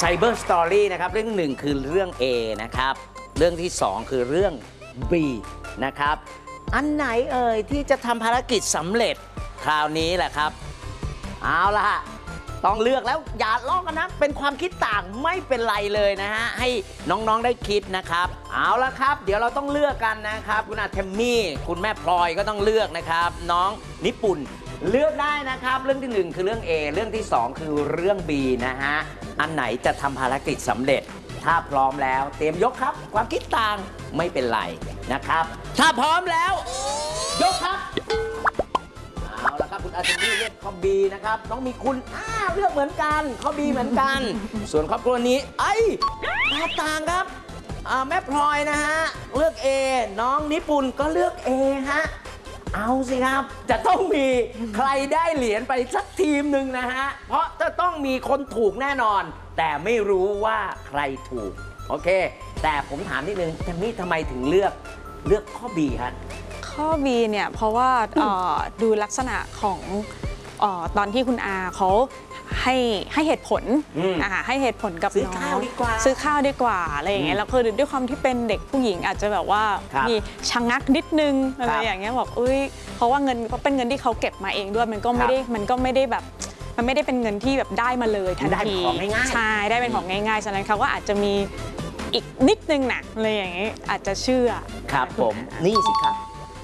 Cyber Story นะครับเรื่องหนึ่งคือเรื่อง A นะครับเรื่องที่2คือเรื่อง B นะครับอันไหนเอ่ยที่จะทำภารกิจสำเร็จคราวนี้แหละครับเอาล่ะต้องเลือกแล้วอย่าลอกกันนะเป็นความคิดต่างไม่เป็นไรเลยนะฮะให้น้องๆได้คิดนะครับเอาละครับเดี๋ยวเราต้องเลือกกันนะครับคุณอาเทมมี่คุณแม่พลอยก็ต้องเลือกนะครับน้องนิปุ่นเลือกได้นะครับเรื่องที่1คือเรื่อง A เรื่องที่2คือเรื่อง B นะฮะอันไหนจะทำภารกิจสำเร็จถ้าพร้อมแล้วเตรียมยกครับความคิดต่างไม่เป็นไรนะครับถ้าพร้อมแล้วยกครับเอาละครับคุณอาเทมมี่เลือกข้อ B นะครับน้องมีคุณเลือกเหมือนกันข้อ B เหมือนกันส่วนครอบครัวนี้แตกต่างครับแม่พลอยนะฮะเลือก A น้องนิปุ่นก็เลือก A ฮะเอาสิครับจะต้องมีใครได้เหรียญไปสักทีมหนึ่งนะฮะเพราะจะต้องมีคนถูกแน่นอนแต่ไม่รู้ว่าใครถูกโอเคแต่ผมถามนิดนึงแทมมี่ทำไมถึงเลือกข้อ B ฮะข้อ B เนี่ยเพราะว่าดูลักษณะของตอนที่คุณอาเขาให้เหตุผลให้เหตุผลกับน้องซื้อข้าวดีกว่าอะไรอย่างเงี้ยแล้วคือด้วยความที่เป็นเด็กผู้หญิงอาจจะแบบว่ามีชะงักนิดนึงอะไรอย่างเงี้ยบอกเพราะว่าเพราะเป็นเงินที่เขาเก็บมาเองด้วยมันก็ไม่ได้แบบมันไม่ได้เป็นเงินที่แบบได้มาเลยทันทีใช่ได้เป็นของง่ายๆฉะนั้นเขาก็อาจจะมีอีกนิดนึงนะอะไรอย่างเงี้ยอาจจะเชื่อครับผมนี่สิครับ